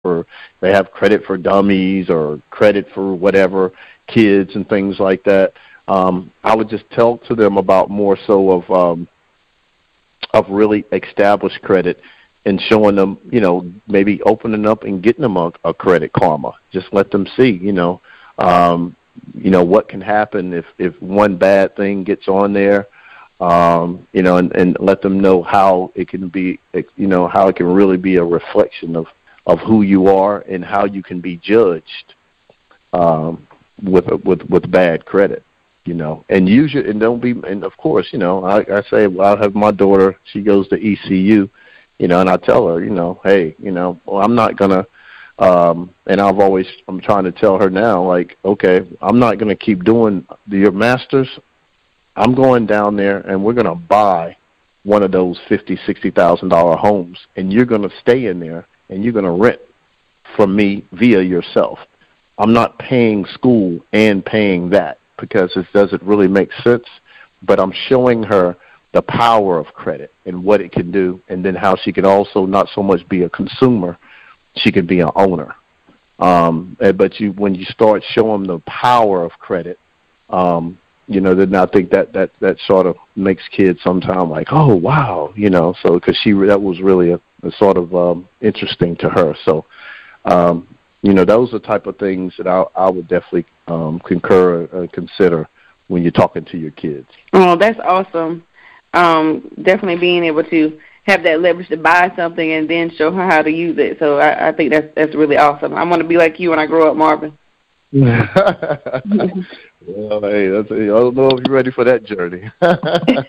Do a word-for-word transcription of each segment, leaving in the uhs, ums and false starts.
for, they have credit for dummies or credit for whatever, kids and things like that. Um, I would just tell to them about more so of um, of really established credit and showing them, you know, maybe opening up and getting them a, a credit karma. Just let them see, you know, um, you know, what can happen if, if one bad thing gets on there, um, you know, and, and let them know how it can be, you know, how it can really be a reflection of, of who you are and how you can be judged um, with, with, with bad credit. You know, and use it, and don't be, and of course, you know, I, I say, well, I have my daughter, she goes to E C U, you know, and I tell her, you know, hey, you know, well, I'm not going to, um, and I've always, I'm trying to tell her now, like, okay, I'm not going to keep doing the, your master's. I'm going down there, and we're going to buy one of those fifty thousand dollars, sixty thousand dollars homes, and you're going to stay in there, and you're going to rent from me via yourself. I'm not paying school and paying that, because it doesn't really make sense, but I'm showing her the power of credit and what it can do, and then how she can also not so much be a consumer, she can be an owner. Um, but you, when you start showing the power of credit, um, you know, then I think that, that, that sort of makes kids sometimes like, oh, wow, you know, so because she, that was really a, a sort of um, interesting to her. So, um, you know, those are the type of things that I, I would definitely um, concur or consider when you're talking to your kids. Oh, that's awesome. Um, definitely being able to have that leverage to buy something and then show her how to use it. So I, I think that's that's really awesome. I want to be like you when I grow up, Marvin. Well, hey, that's, I don't know if you're ready for that journey. but,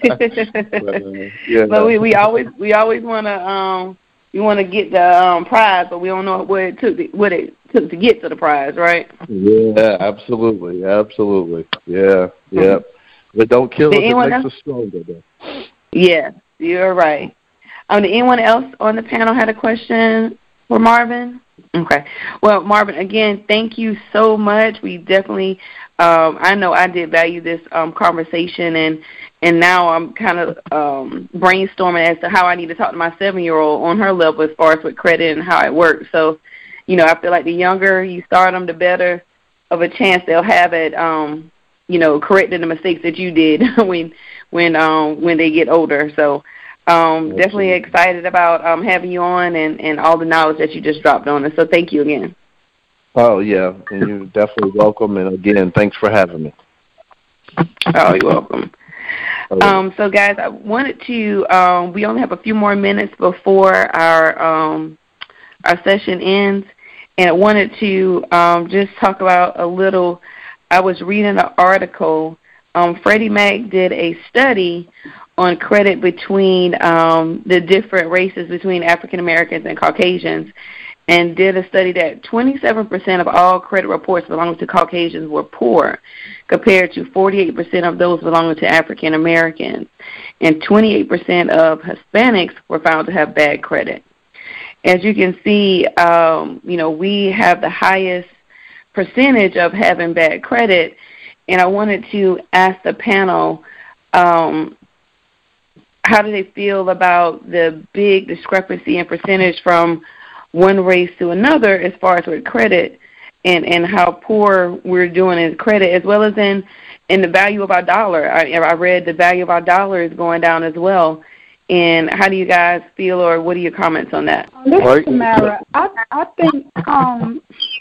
uh, yeah, but we, we always we always want to um we want to get the um, prize, but we don't know what it took to, what it took to get to the prize, right? Yeah, absolutely, absolutely. Yeah, yeah. But don't kill us; it makes us stronger. Though. Yeah, you're right. Um, did anyone else on the panel had a question for Marvin? Okay. Well, Marvin, again, thank you so much. We definitely, um, I know I did value this um, conversation, and and now I'm kind of um, brainstorming as to how I need to talk to my seven-year-old on her level as far as with credit and how it works. So, you know, I feel like the younger you start them, the better of a chance they'll have at, um, you know, correcting the mistakes that you did when when um, when they get older. So. Um, definitely excited about um, having you on and, and all the knowledge that you just dropped on us. So thank you again. Oh, yeah, and you're definitely welcome. And, again, thanks for having me. Oh, you're welcome. Um, so, guys, I wanted to um, – we only have a few more minutes before our um, our session ends, and I wanted to um, just talk about a little – I was reading an article. Um, Freddie Mac did a study on credit between um, the different races between African Americans and Caucasians, and did a study that twenty-seven percent of all credit reports belonging to Caucasians were poor, compared to forty-eight percent of those belonging to African Americans, and twenty-eight percent of Hispanics were found to have bad credit. As you can see, um, you know, we have the highest percentage of having bad credit, and I wanted to ask the panel, um, how do they feel about the big discrepancy in percentage from one race to another as far as with credit, and, and how poor we're doing in credit, as well as in, in the value of our dollar? I, I read the value of our dollar is going down as well. And how do you guys feel, or what are your comments on that? This is Tamara. I, I think um,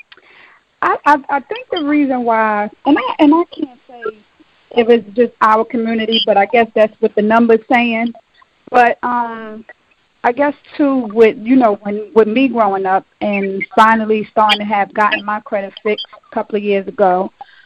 I, I I think the reason why, and I and I can't say if it's just our community, but I guess that's what the numbers saying. But um, I guess too, with you know, when with me growing up and finally starting to have gotten my credit fixed a couple of years ago,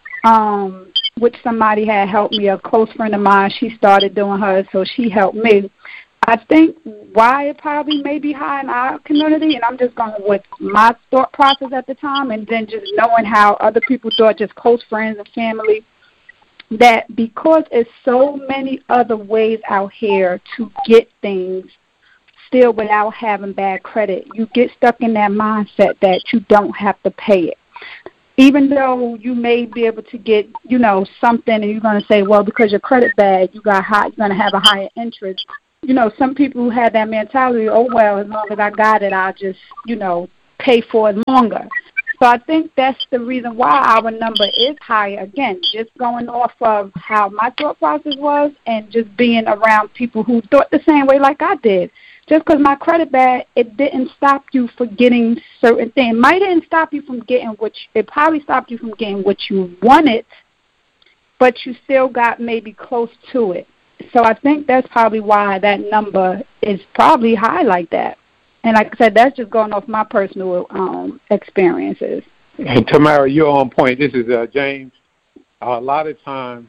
um, which somebody had helped me, a close friend of mine, she started doing hers, so she helped me. I think why it probably may be high in our community, and I'm just going with my thought process at the time, and then just knowing how other people thought, just close friends and family, that because there's so many other ways out here to get things still without having bad credit, you get stuck in that mindset that you don't have to pay it. Even though you may be able to get, you know, something, and you're going to say, well, because your credit bad, you got high, you're going to have a higher interest. You know, some people who have that mentality, oh, well, as long as I got it, I'll just, you know, pay for it longer. So I think that's the reason why our number is higher. Again, just going off of how my thought process was and just being around people who thought the same way like I did. Just because my credit bad, it didn't stop you from getting certain things. It might didn't stop you from getting what you, it probably stopped you from getting what you wanted, but you still got maybe close to it. So I think that's probably why that number is probably high like that. And like I said, that's just going off my personal um, experiences. And Tamara, you're on point. This is uh, James. Uh, a lot of times,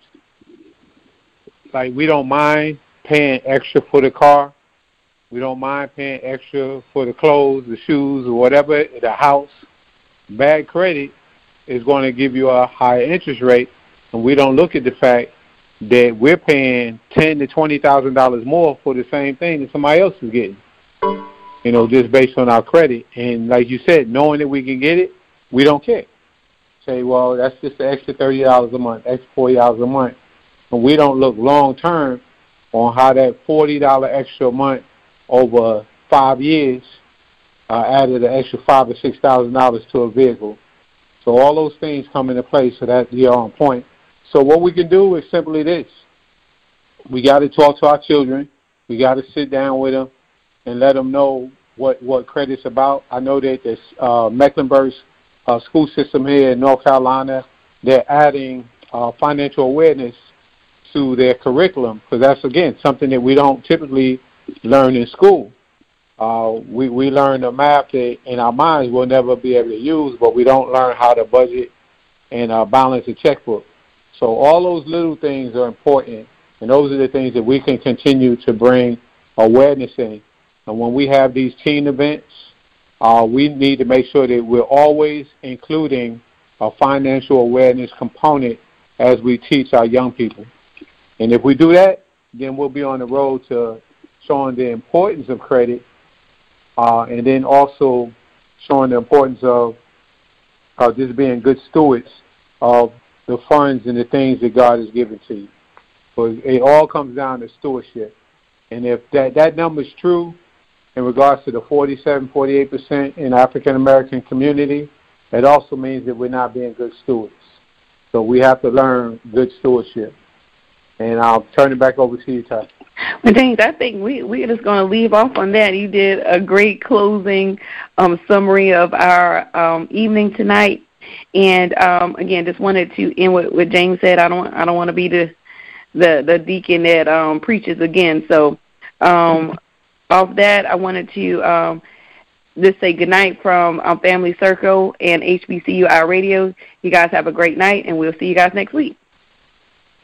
like we don't mind paying extra for the car. We don't mind paying extra for the clothes, the shoes, or whatever, the house. Bad credit is going to give you a higher interest rate, and we don't look at the fact that we're paying ten to twenty thousand dollars more for the same thing that somebody else is getting. You know, just based on our credit. And like you said, knowing that we can get it, we don't care. Say, well, that's just an extra thirty dollars a month, extra forty dollars a month. And we don't look long-term on how that forty dollars extra a month over five years uh, added an extra five thousand dollars or six thousand dollars to a vehicle. So all those things come into play, so that you're on point. So what we can do is simply this. We got to talk to our children. We got to sit down with them and let them know what, what credit's about. I know that this uh, Mecklenburg's uh, school system here in North Carolina, they're adding uh, financial awareness to their curriculum, because that's, again, something that we don't typically learn in school. Uh, we, we learn the math that in our minds we'll never be able to use, but we don't learn how to budget and uh, balance a checkbook. So all those little things are important, and those are the things that we can continue to bring awareness in. And when we have these teen events, uh, we need to make sure that we're always including a financial awareness component as we teach our young people. And if we do that, then we'll be on the road to showing the importance of credit, uh, and then also showing the importance of uh, just being good stewards of the funds and the things that God has given to you. But it all comes down to stewardship. And if that, that number is true in regards to the forty-seven, forty-eight percent in the African-American community, it also means that we're not being good stewards. So we have to learn good stewardship. And I'll turn it back over to you, Ty. Well, James, I think we, we're just going to leave off on that. You did a great closing um, summary of our um, evening tonight. And, um, again, just wanted to end with what James said. I don't I don't want to be the, the, the deacon that um, preaches again. So um, off that, I wanted to um, just say goodnight from um, Family Circle and H B C U iRadio. You guys have a great night, and we'll see you guys next week.